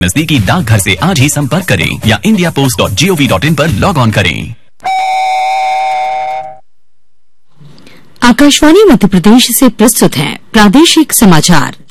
नजदीकी डाकघर से आज ही संपर्क करें या indiapost.gov.in पर लॉग ऑन करें। आकाशवाणी मध्य प्रदेश से प्रस्तुत है प्रादेशिक समाचार।